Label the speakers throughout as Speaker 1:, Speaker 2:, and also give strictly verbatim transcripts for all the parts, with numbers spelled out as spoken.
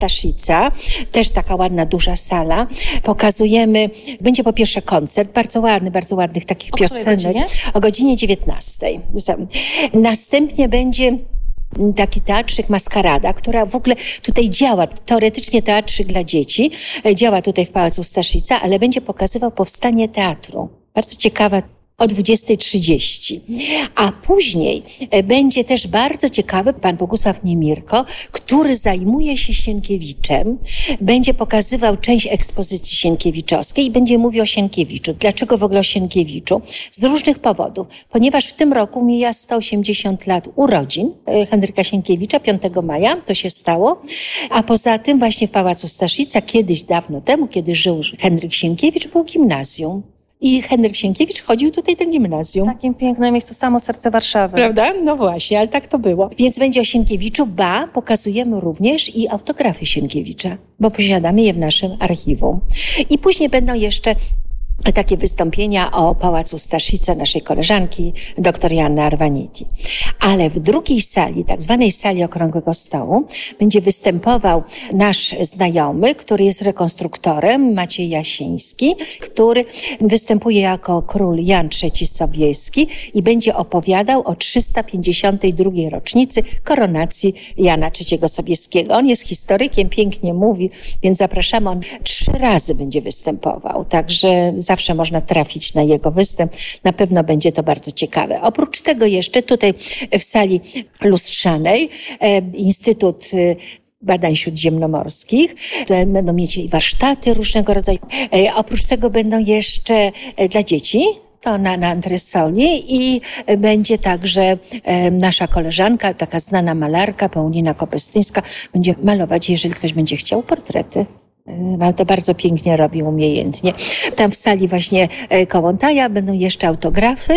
Speaker 1: Staszica, też taka ładna, duża sala. Pokazujemy, będzie po pierwsze koncert, bardzo ładny, bardzo ładnych takich
Speaker 2: O
Speaker 1: piosenek.
Speaker 2: godzinie?
Speaker 1: O godzinie dziewiętnastej. Następnie będzie taki teatrzyk Maskarada, która w ogóle tutaj działa. Teoretycznie teatrzyk dla dzieci. Działa tutaj w Pałacu Staszica, ale będzie pokazywał powstanie teatru. Bardzo ciekawe. O dwudziestej trzydzieści. A później będzie też bardzo ciekawy pan Bogusław Niemirko, który zajmuje się Sienkiewiczem. Będzie pokazywał część ekspozycji sienkiewiczowskiej i będzie mówił o Sienkiewiczu. Dlaczego w ogóle o Sienkiewiczu? Z różnych powodów. Ponieważ w tym roku mija sto osiemdziesiąt lat urodzin Henryka Sienkiewicza, piątego maja to się stało. A poza tym właśnie w Pałacu Staszica kiedyś, dawno temu, kiedy żył Henryk Sienkiewicz, było gimnazjum. I Henryk Sienkiewicz chodził tutaj do gimnazjum.
Speaker 2: Takim pięknym miejscu, samo serce Warszawy.
Speaker 1: Prawda? No właśnie, ale tak to było. Więc będzie o Sienkiewiczu, ba, pokazujemy również i autografy Sienkiewicza, bo posiadamy je w naszym archiwum. I później będą jeszcze takie wystąpienia o Pałacu Staszica naszej koleżanki, dr Joanny Arvaniti. Ale w drugiej sali, tak zwanej sali Okrągłego Stołu, będzie występował nasz znajomy, który jest rekonstruktorem, Maciej Jasiński, który występuje jako król Jan trzeci Sobieski i będzie opowiadał o trzysta pięćdziesiątej drugiej rocznicy koronacji Jana trzeciego Sobieskiego. On jest historykiem, pięknie mówi, więc zapraszamy. On trzy razy będzie występował, także zawsze można trafić na jego występ. Na pewno będzie to bardzo ciekawe. Oprócz tego jeszcze tutaj w sali lustrzanej e, Instytut e, Badań Śródziemnomorskich. Będą mieć i warsztaty różnego rodzaju. E, oprócz tego będą jeszcze e, dla dzieci to na, na antresoli i będzie także e, nasza koleżanka, taka znana malarka, Paulina Kopestyńska, będzie malować, jeżeli ktoś będzie chciał, portrety. Ale to bardzo pięknie robi, umiejętnie. Tam w sali właśnie Kołłątaja będą jeszcze autografy.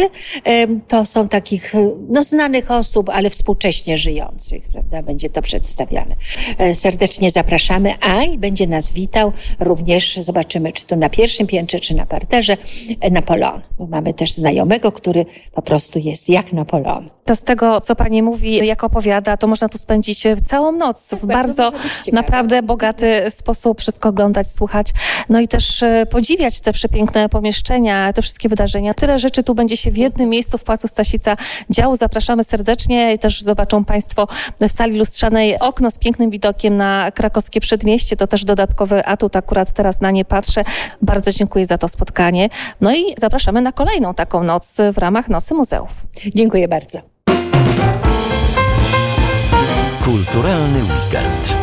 Speaker 1: To są takich no, znanych osób, ale współcześnie żyjących, prawda? Będzie to przedstawiane. Serdecznie zapraszamy, a i będzie nas witał również, zobaczymy, czy tu na pierwszym piętrze, czy na parterze, Napoleon. Bo mamy też znajomego, który po prostu jest jak Napoleon.
Speaker 2: To z tego, co pani mówi, jak opowiada, to można tu spędzić całą noc w bardzo, bardzo naprawdę bogaty sposób wszystko oglądać, słuchać, no i też podziwiać te przepiękne pomieszczenia, te wszystkie wydarzenia. Tyle rzeczy tu będzie się w jednym miejscu w Pałacu Staszica działo. Zapraszamy serdecznie i też zobaczą państwo w sali lustrzanej okno z pięknym widokiem na krakowskie przedmieście. To też dodatkowy atut, akurat teraz na nie patrzę. Bardzo dziękuję za to spotkanie. No i zapraszamy na kolejną taką noc w ramach Nocy Muzeów.
Speaker 1: Dziękuję bardzo.
Speaker 3: Kulturalny weekend.